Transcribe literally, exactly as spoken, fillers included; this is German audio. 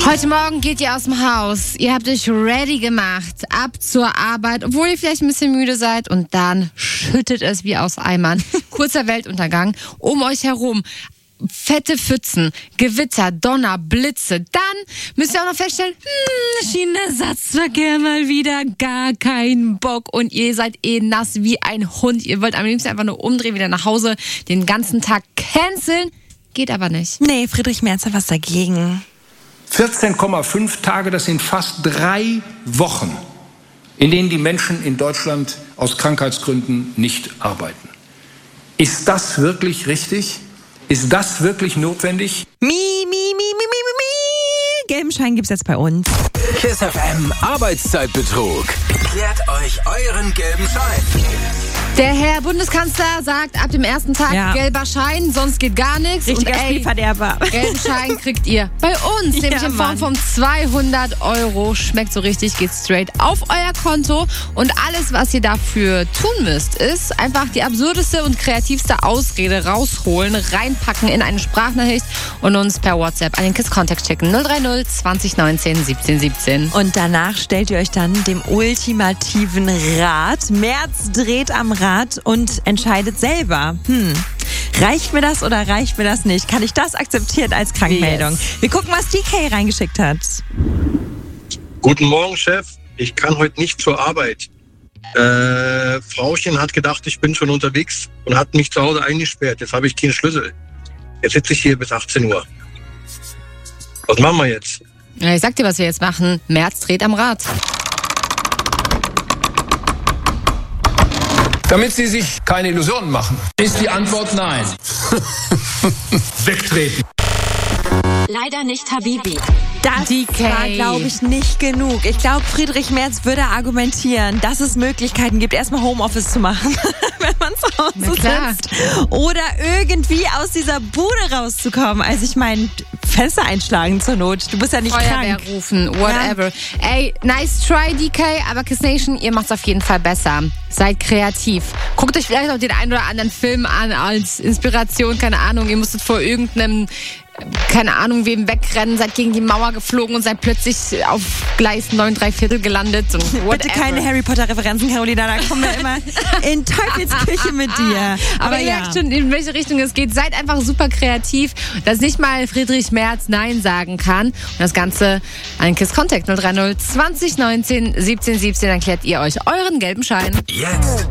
Heute Morgen geht ihr aus dem Haus. Ihr habt euch ready gemacht, ab zur Arbeit, obwohl ihr vielleicht ein bisschen müde seid. Und dann schüttet es wie aus Eimern. Kurzer Weltuntergang um euch herum. Fette Pfützen, Gewitter, Donner, Blitze. Dann müsst ihr auch noch feststellen, hm, Schienenersatzverkehr mal wieder, gar kein Bock. Und ihr seid eh nass wie ein Hund. Ihr wollt am liebsten einfach nur umdrehen, wieder nach Hause, den ganzen Tag canceln. Geht aber nicht. Nee, Friedrich Merz hat was dagegen. vierzehn Komma fünf Tage, das sind fast drei Wochen, in denen die Menschen in Deutschland aus Krankheitsgründen nicht arbeiten. Ist das wirklich richtig? Ist das wirklich notwendig? Mi, mi, mi, mi, mi, mi, mi. Gelben Schein gibt's jetzt bei uns. KISS F M Arbeitszeitbetrug. Klärt euch euren gelben Schein. Der Herr Bundeskanzler sagt, ab dem ersten Tag Ja. gelber Schein, sonst geht gar nichts. Richtiger Und ey, Spielverderber. gelben Schein kriegt ihr bei uns, nämlich Ja, in Form Mann. von zweihundert Euro. Schmeckt so richtig, geht straight auf euer Konto. Und alles, was ihr dafür tun müsst, ist einfach die absurdeste und kreativste Ausrede rausholen, reinpacken in eine Sprachnachricht und uns per WhatsApp an den KISS-Kontext schicken. null drei null zwanzig neunzehn siebzehn siebzehn. Und danach stellt ihr euch dann dem ultimativen Rat. Merz dreht am Rad und entscheidet selber. Hm. Reicht mir das oder reicht mir das nicht? Kann ich das akzeptieren als Krankmeldung? Yes. Wir gucken, was D K reingeschickt hat. Guten Morgen, Chef. Ich kann heute nicht zur Arbeit. Äh, Frauchen hat gedacht, ich bin schon unterwegs und hat mich zu Hause eingesperrt. Jetzt habe ich keinen Schlüssel. Jetzt sitze ich hier bis achtzehn Uhr. Was machen wir jetzt? Ja, ich sag dir, was wir jetzt machen. Merz dreht am Rad. Damit Sie sich keine Illusionen machen, ist die Antwort nein. Wegtreten. Leider nicht Habibi. Das D K. war, glaube ich, nicht genug. Ich glaube, Friedrich Merz würde argumentieren, dass es Möglichkeiten gibt, erstmal Homeoffice zu machen, wenn man zu Na Hause klar. sitzt. Oder irgendwie aus dieser Bude rauszukommen. Also ich meine, Fenster einschlagen zur Not. Du bist ja nicht Feuerwehr krank. rufen, whatever. Ey, nice try, D K, aber Kiss Nation, ihr macht's auf jeden Fall besser. Seid kreativ. Guckt euch vielleicht auch den einen oder anderen Film an als Inspiration, keine Ahnung. Ihr musstet vor irgendeinem, keine Ahnung, wem wegrennen, seid gegen die Mauer geflogen und seid plötzlich auf Gleis neun drei Viertel gelandet. Und whatever. Bitte keine Harry Potter-Referenzen, Carolina. Da kommen wir immer in Teufelsküche mit dir. Aber, Aber ihr ja. merkt schon, in welche Richtung es geht. Seid einfach super kreativ, dass nicht mal Friedrich Merz Nein sagen kann. Und das Ganze an KISS Contact null drei null zwanzig neunzehn siebzehn siebzehn. Dann klärt ihr euch euren gelben Schein. Jetzt